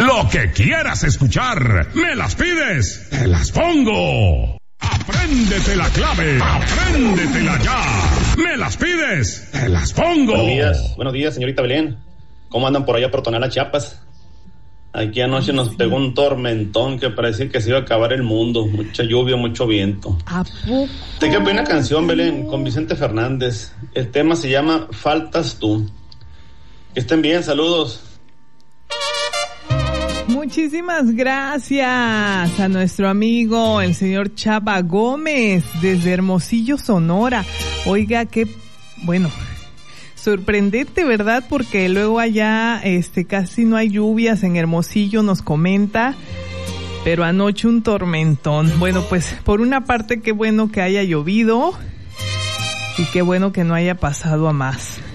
Lo que quieras escuchar, me las pides, te las pongo. Apréndete la clave, apréndetela ya. Me las pides, te las pongo. Buenos días, señorita Belén. ¿Cómo andan por allá por Tonalá, Chiapas? Aquí anoche nos pegó un tormentón que parecía que se iba a acabar el mundo. Mucha lluvia, mucho viento. ¿A poco? Te quedó una canción, Belén, con Vicente Fernández. El tema se llama Faltas tú. Que estén bien, saludos. Muchísimas gracias a nuestro amigo el señor Chava Gómez desde Hermosillo, Sonora. Oiga, qué bueno, sorprendente, ¿verdad? Porque luego allá casi no hay lluvias en Hermosillo, nos comenta, pero anoche un tormentón. Bueno, pues por una parte qué bueno que haya llovido y qué bueno que no haya pasado a más.